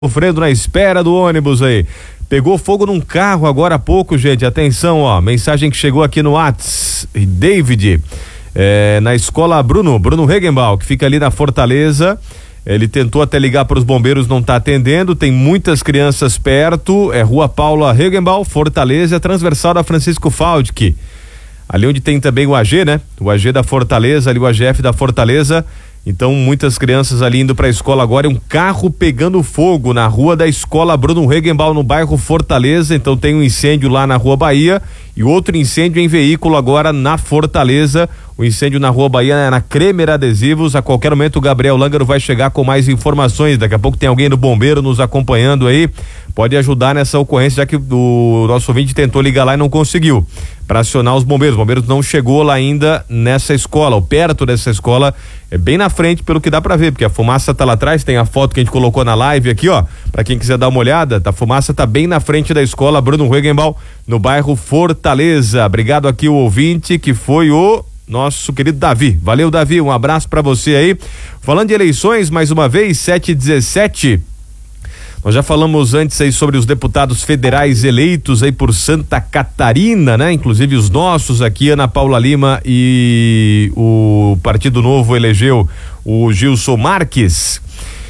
sofrendo na espera do ônibus aí. Pegou fogo num carro agora há pouco, gente. Atenção, ó. Mensagem que chegou aqui no WhatsApp. David, na escola Bruno Regenbau, que fica ali na Fortaleza. Ele tentou até ligar para os bombeiros, não está atendendo. Tem muitas crianças perto. É Rua Paula Regenbau, Fortaleza, transversal da Francisco Faldk. Ali onde tem também o AG, né? O AG da Fortaleza, ali o AGF da Fortaleza. Então, muitas crianças ali indo para a escola agora. Um carro pegando fogo na rua da escola Bruno Regenbau, no bairro Fortaleza. Então, tem um incêndio lá na Rua Bahia e outro incêndio em veículo agora na Fortaleza. O incêndio na Rua Bahia é na Kremer Adesivos. A qualquer momento o Gabriel Langaro vai chegar com mais informações. Daqui a pouco tem alguém do bombeiro nos acompanhando aí. Pode ajudar nessa ocorrência, já que o nosso ouvinte tentou ligar lá e não conseguiu para acionar os bombeiros. Os bombeiros não chegou lá ainda nessa escola, ou perto dessa escola, é bem na frente, pelo que dá para ver, porque a fumaça tá lá atrás. Tem a foto que a gente colocou na live aqui, ó, para quem quiser dar uma olhada. A fumaça tá bem na frente da escola Bruno Regenbau, no bairro Fortaleza. Obrigado aqui o ouvinte, que foi o nosso querido Davi. Valeu, Davi, um abraço para você aí. Falando de eleições, mais uma vez, 7h17. Nós já falamos antes aí sobre os deputados federais eleitos aí por Santa Catarina, né? Inclusive os nossos aqui, Ana Paula Lima, e o Partido Novo elegeu o Gilson Marques.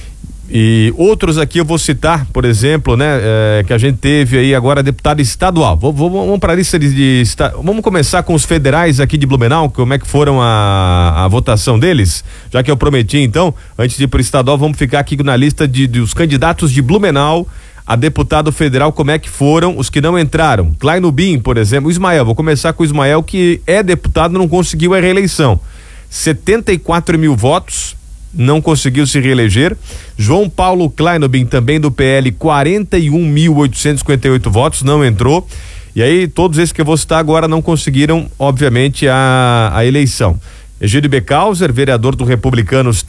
E outros aqui eu vou citar, por exemplo, né? Que a gente teve aí agora deputado estadual. Vamos para a lista vamos começar com os federais aqui de Blumenau, como é que foram a votação deles? Já que eu prometi, então, antes de ir para o estadual, vamos ficar aqui na lista dos candidatos de Blumenau a deputado federal, como é que foram os que não entraram. Kleino Bin, por exemplo, o Ismael, vou começar com o Ismael, que é deputado, não conseguiu a reeleição. 74 mil votos. Não conseguiu se reeleger. João Paulo Kleinobin, também do PL, 41.858 votos, não entrou. E aí, todos esses que eu vou citar agora não conseguiram, obviamente, a eleição. Egídio Becauser, vereador do Republicanos,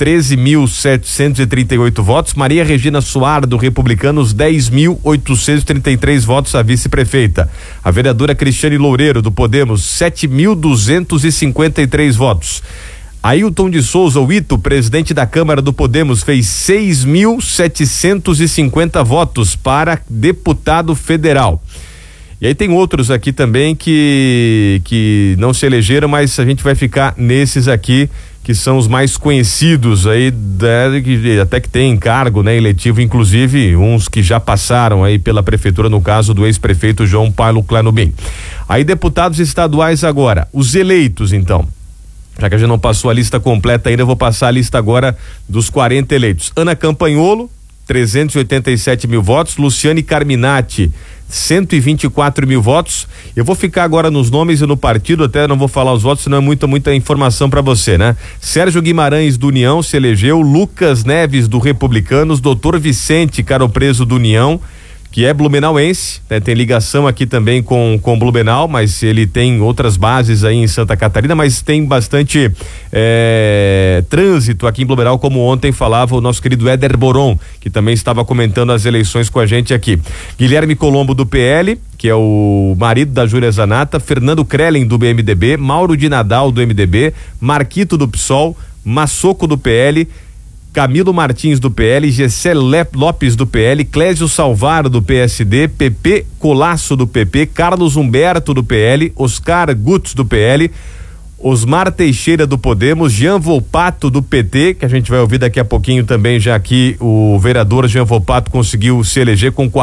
13.738 votos. Maria Regina Soar, do Republicanos, 10.833 votos, a vice-prefeita. A vereadora Cristiane Loureiro, do Podemos, 7.253 votos. Ailton de Souza, o Ito, presidente da Câmara do Podemos, fez 6.750 votos para deputado federal. E aí tem outros aqui também que não se elegeram, mas a gente vai ficar nesses aqui, que são os mais conhecidos aí, até que tem cargo, né, eletivo, inclusive uns que já passaram aí pela prefeitura, no caso do ex-prefeito João Paulo Kleinobin. Aí deputados estaduais agora, os eleitos então. Já que a gente não passou a lista completa ainda, eu vou passar a lista agora dos 40 eleitos. Ana Campanholo, 387 mil votos. Luciane Carminati, 124 mil votos. Eu vou ficar agora nos nomes e no partido, até não vou falar os votos, senão é muita informação para você, né? Sérgio Guimarães, do União, se elegeu. Lucas Neves, do Republicanos. Doutor Vicente Caropreso, do União, que é blumenauense, né? Tem ligação aqui também com Blumenau, mas ele tem outras bases aí em Santa Catarina, mas tem bastante trânsito aqui em Blumenau, como ontem falava o nosso querido Éder Boron, que também estava comentando as eleições com a gente aqui. Guilherme Colombo, do PL, que é o marido da Júlia Zanata. Fernando Krellen, do MDB. Mauro de Nadal, do MDB. Marquito, do PSOL. Massoco, do PL. Camilo Martins, do PL, Gessé Lopes, do PL, Clésio Salvaro, do PSD, PP Colasso, do PP, Carlos Humberto, do PL, Oscar Gutz, do PL, Osmar Teixeira, do Podemos, Jean Volpato, do PT, que a gente vai ouvir daqui a pouquinho também, já que o vereador Jean Volpato conseguiu se eleger com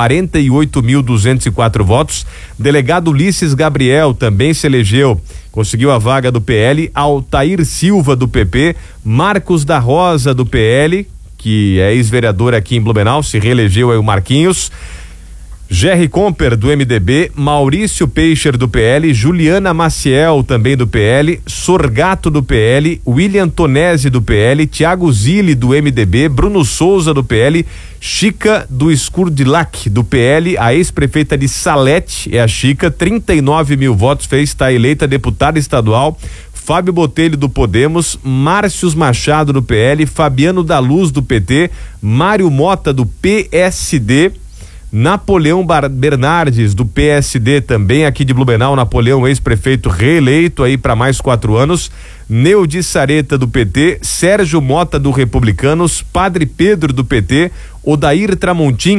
48.204 votos. Delegado Ulisses Gabriel também se elegeu, conseguiu a vaga do PL. Altair Silva, do PP. Marcos da Rosa, do PL, que é ex-vereador aqui em Blumenau, se reelegeu aí o Marquinhos. Jerry Comper, do MDB. Maurício Peixer, do PL. Juliana Maciel, também do PL. Sorgato, do PL. William Tonesi, do PL. Tiago Zilli, do MDB. Bruno Souza, do PL. Chica do Escurdilac, do PL. A ex-prefeita de Salete é a Chica, 39 mil votos fez, está eleita deputada estadual. Fábio Botelho, do Podemos. Márcios Machado, do PL. Fabiano da Luz, do PT. Mário Mota, do PSD. Napoleão Bernardes, do PSD, também aqui de Blumenau. Napoleão, ex-prefeito, reeleito aí para mais 4 anos. Neudi Sareta, do PT. Sérgio Mota, do Republicanos. Padre Pedro, do PT. Odair Tramontim